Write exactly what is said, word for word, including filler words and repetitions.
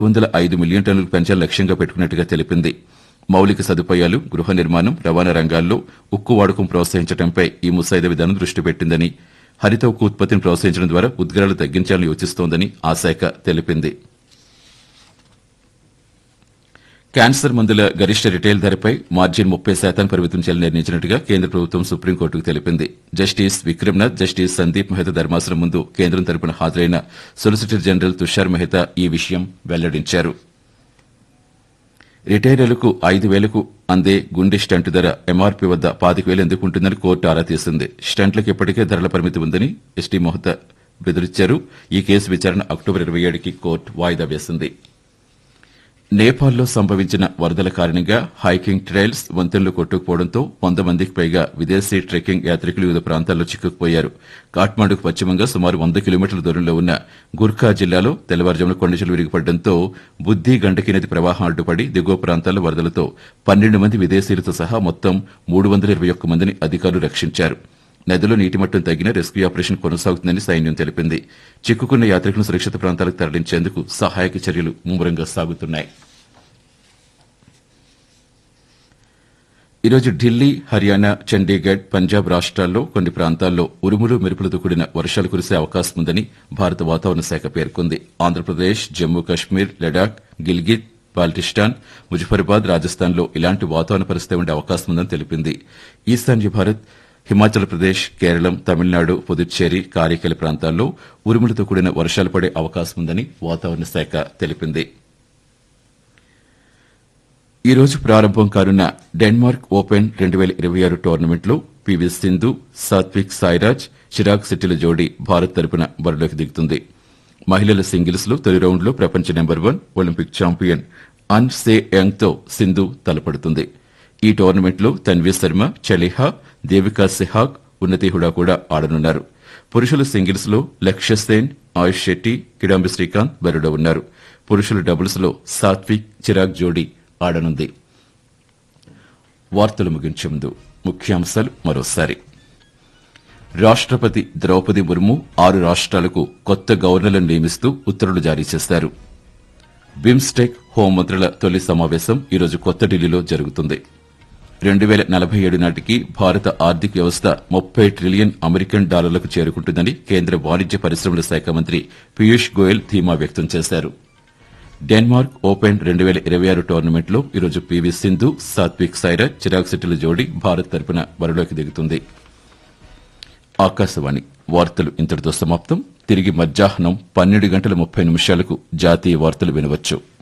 వందల ఐదు మిలియన్ టన్నులకు పెంచాలని లక్ష్యంగా పెట్టుకున్నట్టుగా తెలిపింది. మౌలిక సదుపాయాలు, గృహ నిర్మాణం, రవాణా రంగాల్లో ఉక్కు వాడకం ప్రోత్సహించడంపై ఈ ముసాయిదా విధానం దృష్టి పెట్టిందని, హరిత ఉక్కు ఉత్పత్తిని ప్రోత్సహించడం ద్వారా ఉద్గారాలు తగ్గించాలని యోచిస్తోందని ఆ శాఖ తెలిపింది. క్యాన్సర్ మందుల గరిష్ట రిటైల్ ధరపై మార్జిన్ ముప్పై శాతం పరిమితం చేయాలని నిర్ణయించినట్టుగా కేంద్ర ప్రభుత్వం సుప్రీంకోర్టుకు తెలిపింది. జస్టిస్ విక్రమ్నాథ్, జస్టిస్ సందీప్ మెహతా ధర్మాసనం ముందు కేంద్రం తరపున హాజరైన సొలిసిటర్ జనరల్ తుషార్ మెహతా ఈ విషయం వెల్లడించారు. రిటైలర్లకు ఐదు వేలకు అందే గుండె స్టంట్ ధర ఎంఆర్పీ వద్ద పాతిక వేలు ఎందుకు ఉంటుందని కోర్టు ఆరా తీసింది. స్టంట్లకు ఇప్పటికే ధరల పరిమితి ఉందని ఎస్టీ మెహతా బెదిరించారు. ఈ కేసు విచారణ అక్టోబర్ ఇరవై ఏడుకి కోర్టు వాయిదా వేసింది. నేపాల్లో సంభవించిన వరదల కారణంగా హైకింగ్ ట్రైల్స్, వంతెనలు కొట్టుకుపోవడంతో వంద మందికి పైగా విదేశీ ట్రెక్కింగ్ యాత్రికులు వివిధ ప్రాంతాల్లో చిక్కుకుపోయారు. కాఠ్మాండుకు పశ్చిమంగా సుమారు వంద కిలోమీటర్ల దూరంలో ఉన్న గుర్ఖా జిల్లాలో తెల్లవారుజామున కొండచెలు విరిగిపడడంతో బుద్ది గండకి నది ప్రవాహం అడ్డుపడి దిగువ ప్రాంతాల్లో వరదలతో పన్నెండు మంది విదేశీయులతో సహా మొత్తం మూడు వందల ఇరవై ఒక్క మందిని అధికారులు రక్షించారు. నదిలో నీటిమట్టం తగ్గిన రెస్క్యూ ఆపరేషన్ కొనసాగుతుందని సైన్యం తెలిపింది. చిక్కుకున్న యాత్రికులను సురక్షిత ప్రాంతాలకు తరలించేందుకు సహాయక చర్యలు ముమ్మరంగా సాగుతున్నాయి. ఈరోజు ఢిల్లీ, హర్యానా, చండీగఢ్, పంజాబ్ రాష్ట్రాల్లో కొన్ని ప్రాంతాల్లో ఉరుములు మెరుపులతో కూడిన వర్షాలు కురిసే అవకాశం ఉందని భారత వాతావరణ శాఖ పేర్కొంది. ఆంధ్రప్రదేశ్, జమ్మూ కశ్మీర్, లడాక్, గిల్గిట్, బాల్టిస్టాన్, ముజఫరాబాద్, రాజస్థాన్లో ఇలాంటి వాతావరణ పరిస్థితి ఉండే అవకాశం ఉందని తెలిపింది. ఈశాన్య భారత్, హిమాచల్ ప్రదేశ్, కేరళం, తమిళనాడు, పుదుచ్చేరి, కారైకల్ ప్రాంతాల్లో ఉరుములతో కూడిన వర్షాలు పడే అవకాశం ఉందని వాతావరణ శాఖ తెలిపింది. ఈ రోజు ప్రారంభం కానున్న డెన్మార్క్ ఓపెన్ రెండు వేల ఇరవై ఆరు టోర్నమెంట్లో పీవీ సింధు, సాత్విక్ సాయిరాజ్, చిరాగ్ శెట్టిల జోడీ భారత్ తరపున బరిలోకి దిగుతుంది. మహిళల సింగిల్స్ లో తొలి రౌండ్లో ప్రపంచ నెంబర్ వన్ ఒలింపిక్ ఛాంపియన్ అన్ సే యంగ్ తో సింధు తలపడుతుంది. ఈ టోర్నమెంట్లో తన్వీ శర్మ, చలిహా, దేవికా సెహాగ్, ఉన్నతి హుడా కూడా ఆడనున్నారు. పురుషుల సింగిల్స్ లో లక్ష్య సేన్, ఆయుష్ శెట్టి, కిడాంబి శ్రీకాంత్ బరిలో ఉన్నారు. పురుషుల డబుల్స్ లో సాత్విక్, చిరాగ్ జోడీ ఆడనుంది. వార్తలు ముగించే ముందు ముఖ్యాంశాలు మరోసారి. రాష్టపతి ద్రౌపది ముర్ము ఆరు రాష్ట్రాలకు కొత్త గవర్నర్లను నియమిస్తూ ఉత్తర్వులు జారీ చేశారు. బిమ్స్టెక్ హోంమంత్రుల తొలి సమావేశం ఈరోజు కొత్త ఢిల్లీలో జరుగుతుంది. రెండు వేల నలభై ఏడు నాటికి భారత ఆర్థిక వ్యవస్థ ముప్పై ట్రిలియన్ అమెరికన్ డాలర్లకు చేరుకుంటుందని కేంద్ర వాణిజ్య పరిశ్రమల శాఖ మంత్రి పీయూష్ గోయల్ ధీమా వ్యక్తం చేశారు. డెన్మార్క్ ఓపెన్ రెండు వేల ఇరవై ఆరు టోర్నమెంట్లో ఈరోజు పీవీ సింధు, సాత్విక్ సాయిరాజ్, చిరాగ్ శెట్టిల జోడీ భారత్ తరపున బరిలోకి దిగుతుంది. ఆకాశవాణి వార్తలు ఇంతటితో సమాప్తం. తిరిగి మధ్యాహ్నం పన్నెండు గంటల ముప్పై నిమిషాలకు జాతీయ వార్తలు వినవచ్చు.